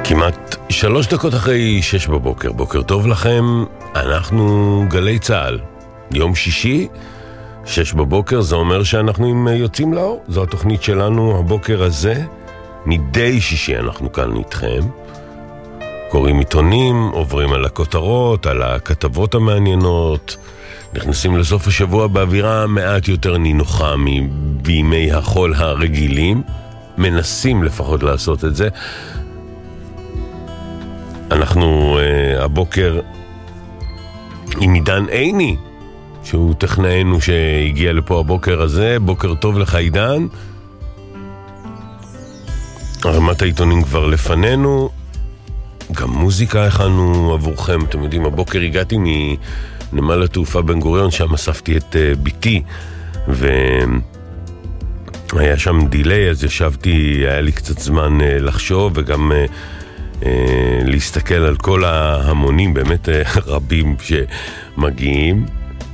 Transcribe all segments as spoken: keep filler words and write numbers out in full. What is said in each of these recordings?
כמעט שלוש דקות אחרי שש בבוקר, בוקר טוב לכם, אנחנו גלי צהל, יום שישי, שש בבוקר, זה אומר שאנחנו יוצאים לאור, זו התוכנית שלנו הבוקר הזה, מדי שישי אנחנו כאן איתכם, קוראים עיתונים, עוברים על הכותרות, על הכתבות המעניינות, נכנסים לסוף השבוע באווירה מעט יותר נינוחה בימי החול הרגילים, מנסים לפחות לעשות את זה. אנחנו uh, הבוקר עם עידן עיני, שהוא טכנאינו שהגיע לפה הבוקר הזה. בוקר טוב לך עידן. רמת העיתונים כבר לפנינו, גם מוזיקה הכנו עבורכם. אתם יודעים, הבוקר הגעתי מנמל התעופה בן גוריון, שם אספתי את uh, ביתי והיה שם דילי, אז ישבתי, היה לי קצת זמן uh, לחשוב וגם uh, Uh, להסתכל על כל ההמונים באמת uh, רבים שמגיעים,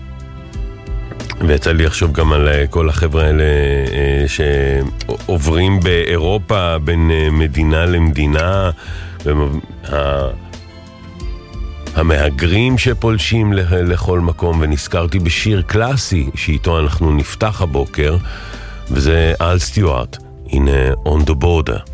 ויצא לי לחשוב גם על uh, כל החבר'ה האלה uh, שעוברים באירופה בין uh, מדינה למדינה, וה... המהגרים שפולשים לכל מקום. ונזכרתי בשיר קלאסי שאיתו אנחנו נפתח הבוקר, וזה אל סטיוארט, הנה On the Border.